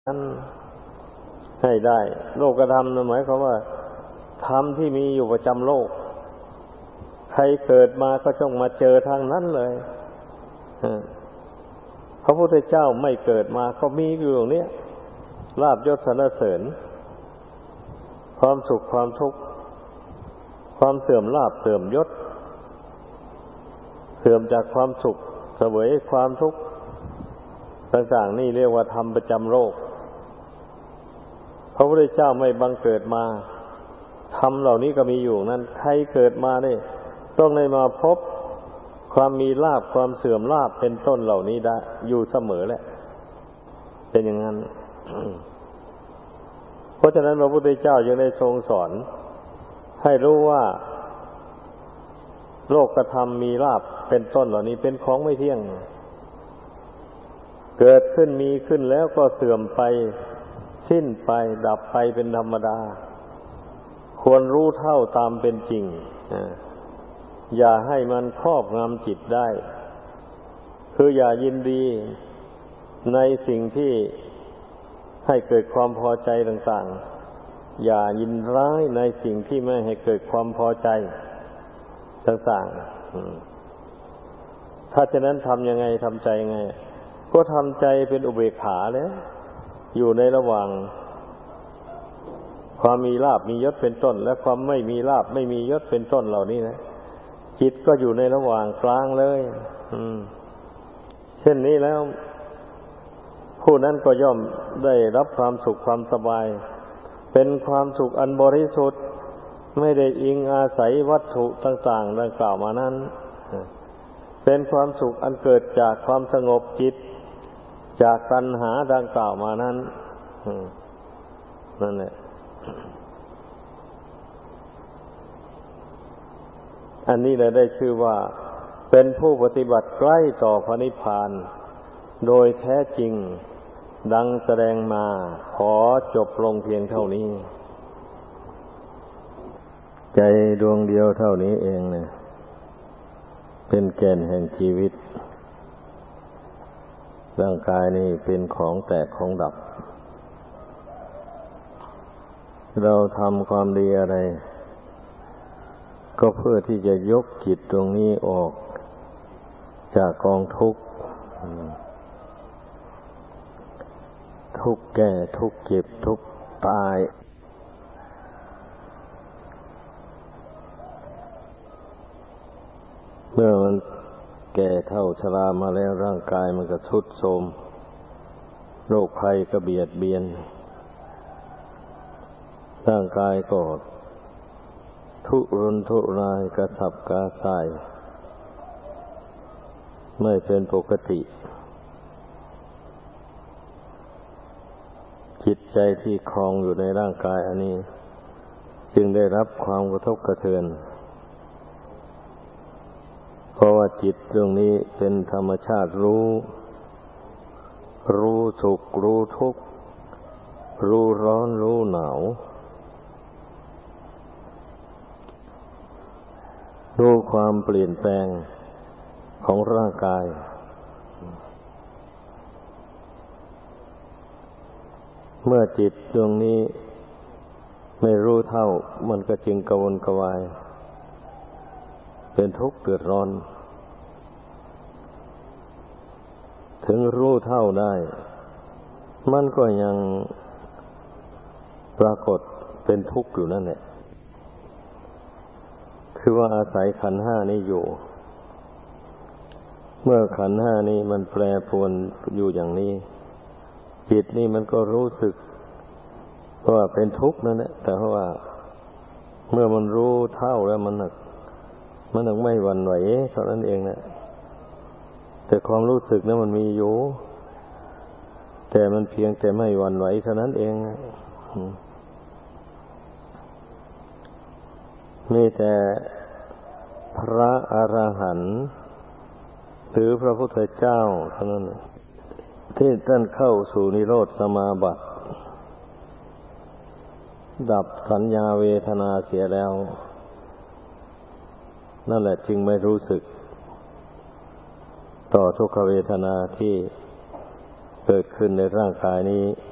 นั้นให้ได้โลกธรรมนั่นหมายความว่าธรรมที่มีอยู่ประจำโลกใครเกิดมาก็ต้องมาเจอทางนั้นเลยพระพุทธเจ้าไม่เกิดมาก็มีอยู่อย่างนี้ลาภยศสรรเสริญความสุขความทุกข์ความเสื่อมลาภเสื่อมยศเสื่อมจากความสุขเสวยความทุกข์ต่างๆนี่เรียกว่าธรรมประจำโลกพระพุทธเจ้าไม่บังเกิดมาธรรมเหล่านี้ก็มีอยู่นั้นใครเกิดมาเนี่ยต้องได้มาพบความมีลาภความเสื่อมลาภเป็นต้นเหล่านี้ได้อยู่เสมอแหละเป็นอย่างนั้น เพราะฉะนั้นพระพุทธเจ้ายังได้ทรงสอนให้รู้ว่าโลกธรรมมีลาภเป็นต้นเหล่านี้เป็นของไม่เที่ยงเกิดขึ้นมีขึ้นแล้วก็เสื่อมไปสิ้นไปดับไปเป็นธรรมดาควรรู้เท่าตามเป็นจริงอย่าให้มันครอบงำจิตได้คืออย่ายินดีในสิ่งที่ให้เกิดความพอใจต่างๆอย่ายินร้ายในสิ่งที่ไม่ให้เกิดความพอใจต่างๆถ้าฉะนั้นทำยังไงทำใจยังไงก็ทำใจเป็นอุเบกขาแล้วอยู่ในระหว่างความมีลาภมียศเป็นต้นและความไม่มีลาภไม่มียศเป็นต้นเหล่านี้นะจิตก็อยู่ในระหว่างกลางเลยเช่นนี้แล้วผู้นั้นก็ย่อมได้รับความสุขความสบายเป็นความสุขอันบริสุทธิ์ไม่ได้อิงอาศัยวัตถุต่างๆดังกล่าวมานั้นเป็นความสุขอันเกิดจากความสงบจิตจากตัณหาดังกล่าวมานั้นนั่นแหละอันนี้เลยได้ชื่อว่าเป็นผู้ปฏิบัติใกล้ต่อพระนิพพานโดยแท้จริงดังแสดงมาขอจบลงเพียงเท่านี้ใจดวงเดียวเท่านี้เองเนี่ยเป็นแก่นแห่งชีวิตร่างกายนี่เป็นของแตกของดับเราทำความดีอะไรก็เพื่อที่จะยกจิตตรงนี้ออกจากกองทุกข์ทุกข์แก่ทุกข์เจ็บทุกข์ตายเมื่อมันแก่เฒ่าชรามาแล้วร่างกายมันก็ทรุดโทรมโรคภัยก็เบียดเบียนร่างกายก็ทุรนทุรายกระสับกระส่ายไม่เป็นปกติจิตใจที่คลองอยู่ในร่างกายอันนี้จึงได้รับความกระทบกระเทือนเพราะว่าจิตตรงนี้เป็นธรรมชาติรู้สุขรู้ทุกข์รู้ร้อนรู้หนาวรู้ความเปลี่ยนแปลงของร่างกายเมื่อจิตดวงนี้ไม่รู้เท่ามันก็จึงกระวนกระวายเป็นทุกข์เดือดร้อนถึงรู้เท่าได้มันก็ยังปรากฏเป็นทุกข์อยู่นั่นแหละคือว่าอาศัยขันธ์ห้านี้อยู่เมื่อขันธ์ห้านี้มันแปรปรวนอยู่อย่างนี้จิตนี่มันก็รู้สึกว่าเป็นทุกข์นั่นแหละแต่ว่าเมื่อมันรู้เท่าแล้วมันถึงไม่หวั่นไหวเท่านั้นเองนะแต่ความรู้สึกนั้นมันมีอยู่แต่มันเพียงแต่ไม่หวั่นไหวเท่านั้นเองมีแต่พระอรหันต์หรือพระพุทธเจ้าเท่านั้นที่ท่านเข้าสู่นิโรธสมาบัติดับสัญญาเวทนาเสียแล้วนั่นแหละจึงไม่รู้สึกต่อทุกขเวทนาที่เกิดขึ้นในร่างกายนี้